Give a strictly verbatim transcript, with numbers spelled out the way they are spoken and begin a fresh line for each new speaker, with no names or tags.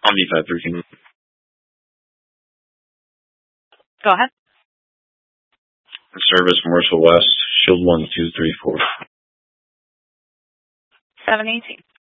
Omni five thirteen.
Go ahead.
Service Marshall West, Shield one two three four.
seven eighteen.